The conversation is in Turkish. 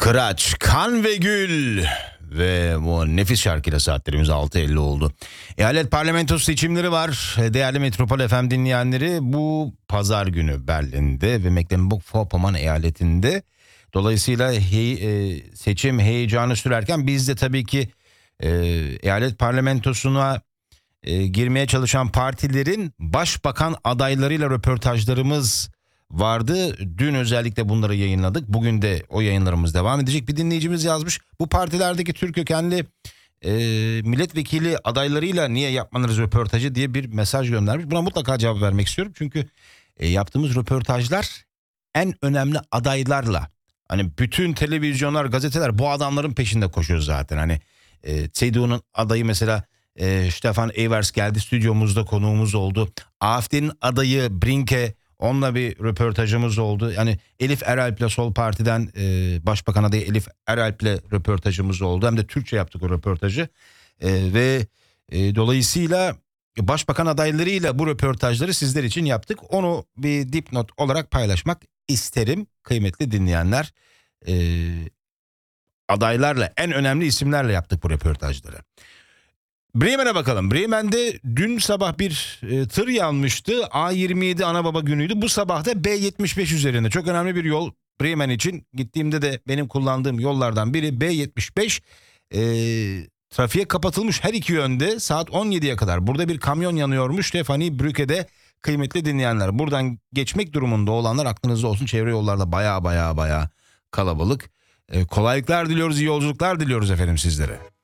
Kıraç, Kan ve Gül ve bu nefis şarkıyla saatlerimiz 6:50 oldu. Eyalet parlamentosu seçimleri var. Değerli Metropol FM dinleyenleri, bu pazar günü Berlin'de ve Mecklenburg-Vorpommern eyaletinde. Dolayısıyla seçim heyecanı sürerken biz de tabii ki eyalet parlamentosuna girmeye çalışan partilerin başbakan adaylarıyla röportajlarımız vardı. Dün özellikle bunları yayınladık. Bugün de o yayınlarımız devam edecek. Bir dinleyicimiz yazmış. Bu partilerdeki Türk kökenli milletvekili adaylarıyla niye yapmanız röportajı diye bir mesaj göndermiş. Buna mutlaka cevap vermek istiyorum. Çünkü yaptığımız röportajlar en önemli adaylarla. Hani bütün televizyonlar, gazeteler bu adamların peşinde koşuyor zaten. Hani CDU'nun adayı mesela Stefan Evers geldi, stüdyomuzda konuğumuz oldu. AfD'nin adayı Brinke, onunla bir röportajımız oldu. Yani Elif Eralp'le Sol Parti'den Başbakan adayı Elif Eralp'le röportajımız oldu. Hem de Türkçe yaptık o röportajı. Ve dolayısıyla Başbakan adaylarıyla bu röportajları sizler için yaptık. Onu bir dipnot olarak paylaşmak isterim kıymetli dinleyenler. Adaylarla, en önemli isimlerle yaptık bu röportajları. Bremen'e bakalım. Bremen'de dün sabah bir tır yanmıştı. A27 ana baba günüydü. Bu sabah da B75 üzerinde. Çok önemli bir yol Bremen için. Gittiğimde de benim kullandığım yollardan biri B75. Trafiğe kapatılmış her iki yönde saat 17'ye kadar. Burada bir kamyon yanıyormuş Stefanie Brücke'de kıymetli dinleyenler. Buradan geçmek durumunda olanlar aklınızda olsun. Çevre yollarda baya kalabalık. Kolaylıklar diliyoruz, iyi yolculuklar diliyoruz efendim sizlere.